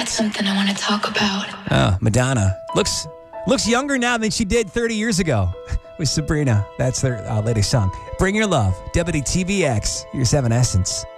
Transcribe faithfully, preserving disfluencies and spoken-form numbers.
got something I want to talk about. Oh, Madonna. Looks looks younger now than she did thirty years ago with Sabrina. That's their uh, latest song. Bring Your Love, W T V X, your seven Essence.